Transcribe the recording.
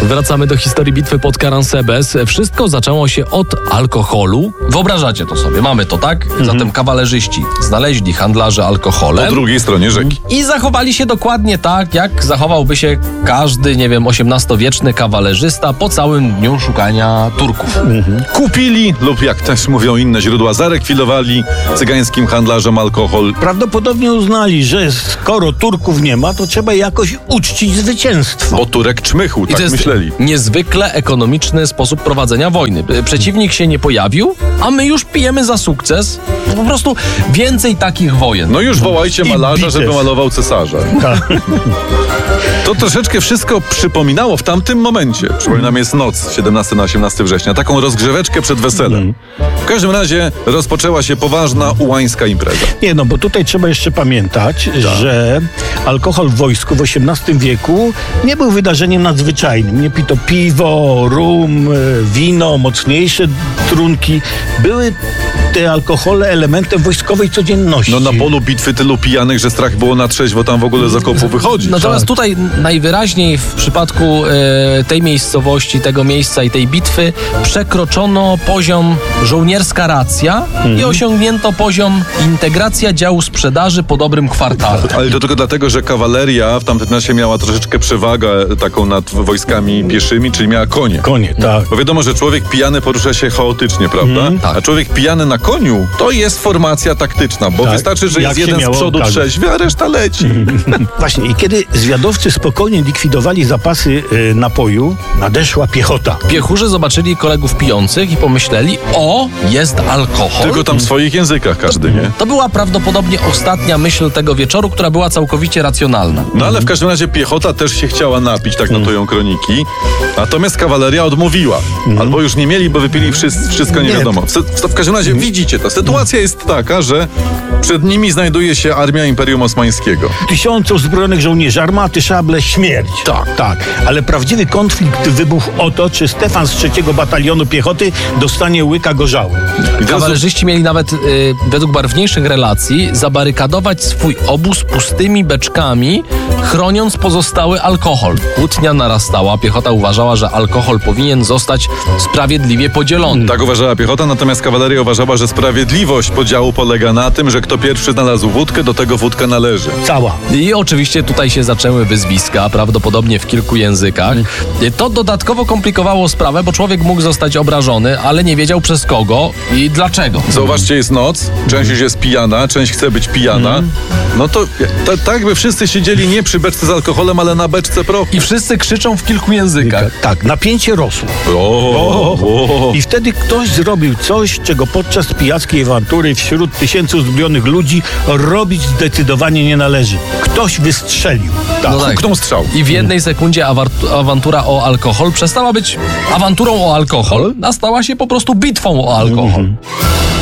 Wracamy do historii bitwy pod Caransebes. Wszystko zaczęło się od alkoholu. Wyobrażacie to sobie, mamy to, tak? Zatem kawalerzyści znaleźli handlarzy alkoholem. Po drugiej stronie rzeki. I zachowali się dokładnie tak, jak zachowałby się każdy, nie wiem, XVIII-wieczny kawalerzysta po całym dniu szukania Turków. Kupili, lub jak też mówią inne źródła, zarekwirowali cygańskim handlarzom alkohol. Prawdopodobnie uznali, że skoro Turków nie ma, to trzeba jakoś uczcić zwycięstwo. Bo Turek czmychł, I tak to jest myśleli. niezwykle ekonomiczny sposób prowadzenia wojny. Przeciwnik się nie pojawił, a my już pijemy za sukces. Po prostu więcej takich wojen. No już wołajcie I malarza, bitew. żeby malował cesarza. To troszeczkę wszystko przypominało w tamtym momencie. Przypominam, jest noc 17 na 18 września. Taką rozgrzeweczkę przed weselem. W każdym razie rozpoczęła się poważna ułańska impreza. Nie, no bo tutaj trzeba jeszcze pamiętać, że alkohol w wojsku w XVIII wieku nie był wydarzeniem nadzwyczajnym. Nie pito piwo, rum, wino, mocniejsze trunki. Były te alkohole elementem wojskowej codzienności. No na polu bitwy tylu pijanych, że strach było na trzeźwo tam w ogóle z okopu wychodzić. Natomiast tutaj najwyraźniej w przypadku tej miejscowości, tego miejsca i tej bitwy przekroczono poziom żołnierska racja i osiągnięto poziom integracja działu sprzedaży po dobrym kwartale. Ale to tylko dlatego, że kawaleria w tamtym czasie miała troszeczkę przewagę taką nad wojskami pieszymi, czyli miała konie. Konie, tak. Bo wiadomo, że człowiek pijany porusza się chaotycznie, prawda? tak. A człowiek pijany na koniu to jest formacja taktyczna, bo Tak. wystarczy, że Jak jest się jeden z miało przodu okazję. trzeźwy, a reszta leci. Właśnie, i kiedy zwiadowcy spokojnie likwidowali zapasy napoju, nadeszła piechota. Piechurze zobaczyli kolegów pijących i pomyśleli, o, jest alkohol. Tylko tam w swoich językach każdy, nie? To była prawdopodobnie ostatnia myśl tego wieczoru, która była całkowicie racjonalna. No ale w każdym razie piechota też się chciała napić, tak notują kroniki. Natomiast kawaleria odmówiła. Albo już nie mieli, bo wypili wszystko nie Nie. wiadomo. W każdym razie widzicie, ta sytuacja jest taka, że przed nimi znajduje się armia Imperium Osmańskiego. Tysiące uzbrojonych żołnierzy, armaty, szable, śmierć. Tak. Ale prawdziwy konflikt wybuchł o to, czy Stefan z 3. Batalionu Piechoty dostanie łyka gorzały. I teraz Kawalerzyści mieli nawet, według barwniejszych relacji, zabarykadować swój obóz pustymi beczkami, chroniąc pozostały alkohol. Kłótnia narastała. Piechota uważała, że alkohol powinien zostać sprawiedliwie podzielony. tak uważała piechota, natomiast kawaleria uważała, że sprawiedliwość podziału polega na tym, że kto pierwszy znalazł wódkę, do tego wódka należy. Cała. I oczywiście tutaj się zaczęły wyzwiska, prawdopodobnie w kilku językach. To dodatkowo komplikowało sprawę, bo człowiek mógł zostać obrażony, ale nie wiedział przez kogo i dlaczego. Zauważcie, jest noc, część już jest pijana, część chce być pijana. No to tak by wszyscy siedzieli nie przy beczce z alkoholem, ale na beczce prochu. I wszyscy krzyczą w kilku językach. Tak, napięcie rosło. I wtedy ktoś zrobił coś, czego podczas pijackiej awantury wśród tysięcy uzbrojonych ludzi robić zdecydowanie nie należy. Ktoś wystrzelił. No tak. Huknął strzał. I w jednej sekundzie awantura o alkohol przestała być awanturą o alkohol, a stała się po prostu bitwą o alkohol.